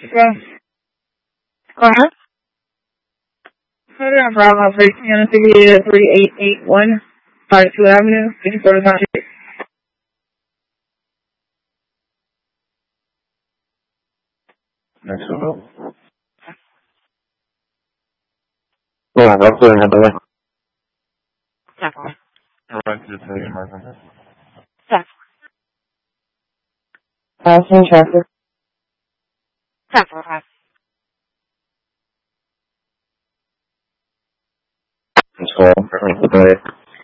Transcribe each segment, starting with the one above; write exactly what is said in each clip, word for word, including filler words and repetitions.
Yes. Go ahead. Sorry, I'm Bravo Operation Unity three eight eight one, Two Avenue, fifty-four Township. Next one. Go ahead, I'll clear the way. Definitely. All right, just say it, Martha. Definitely. Passing traffic. Definitely. Let's go. Okay.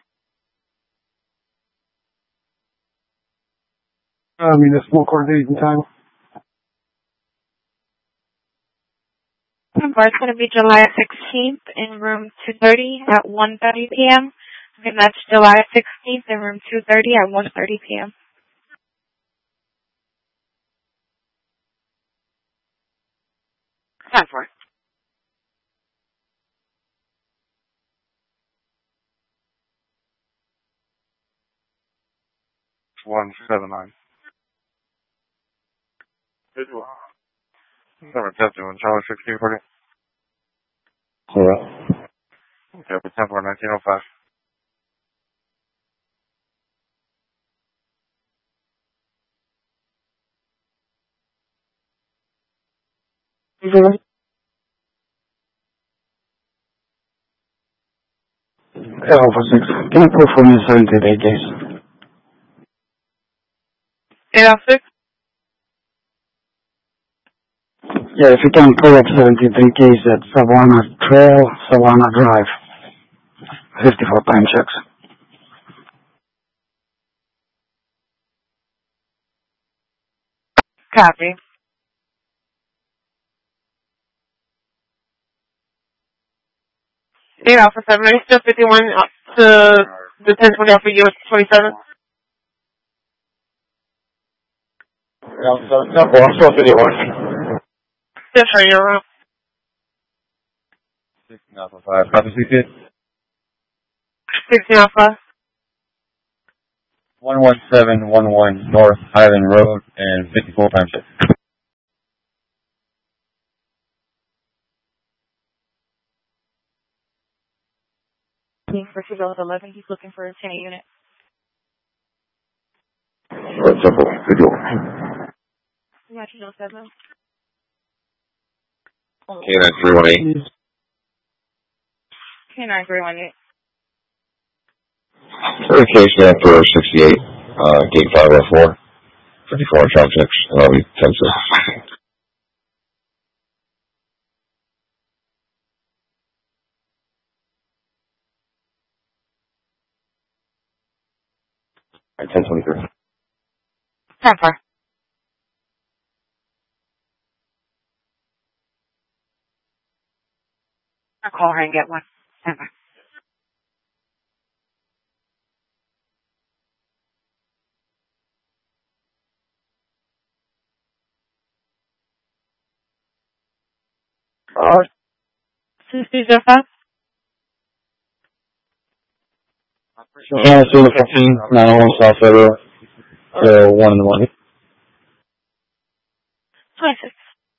I mean, the smoke coordination time. Number is going to be July sixteenth in room two thirty at one thirty p.m. And that's July sixteenth in room two thirty at one thirty p.m. Ten four. one seven nine. Visual. Number testing on Charlie sixteen forty. Correct. Okay, for ten four nineteen oh five. Mm-hmm. Alpha six. Can I put for me seventy-eight days? eight oh six? Yeah, if you can pull up seventy-three Ks at Savannah Trail, Savannah Drive. fifty-four time checks. Copy. eight Alpha seven. Are you still fifty-one up to the ten twenty Alpha U S twenty-seven? No, I'm still fifty-one. Yes, sir, you're wrong. sixteen Alpha five. Copy sixteen. sixteen Alpha. one one seven one one North Highland Road and fifty-four time check. For two thousand eleven, he's looking for a ten unit. What's up, video? Yeah, two oh seven. K nine three one eight. K nine three one eight. Certification for sixty-eight, uh, gate five oh four. fifty-four time checks. And I'll be ten six. ten twenty-three. ten four. I'll call her and get one. ten four. Uh, sixty zero five? yeah, so the fifteen, nine oh one South Federal, uh, one in the morning. twenty-six.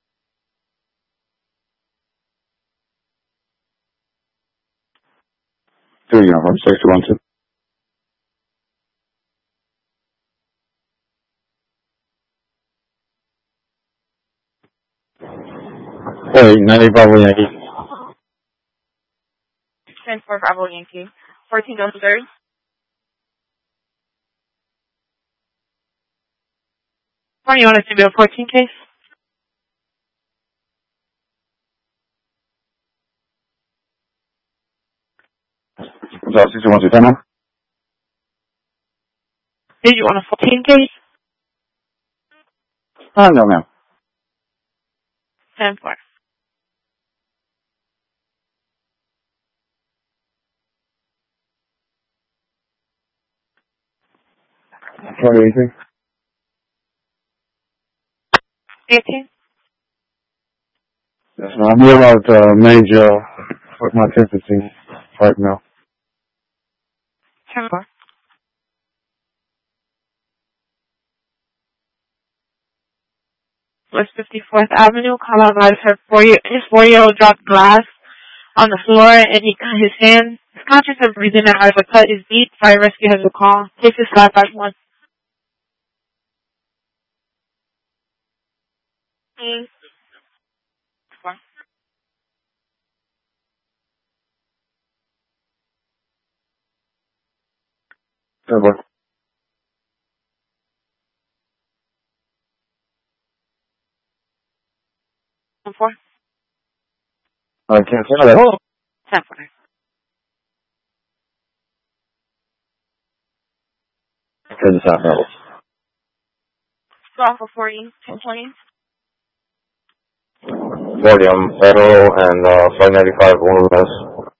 Two uniform, sixty-one two. Hey, ninety Bravo Yankee. ten four Bravo Yankee. fourteen Delta thirty. Or you want us to do a fourteen case? What's up, sixty-one two, ten on? Did you want a fourteen case? Uh, no, ma'am. ten four. Sorry, anything? eighteen? Yes, ma'am. I'm here about, uh, major, with my fifteen right now. ten four. West fifty-fourth Avenue. Call out about her four year, his four-year-old dropped glass on the floor and he cut his hand. He's conscious of breathing out of the cut is beat. Fire rescue has a call. This is five five one. Mm. Good one. One four. I can't see that. Oh. Ten four. Good as that metal. Go for forty. Ten twenty. Sodium, metal, and uh, five ninety-five, one of those.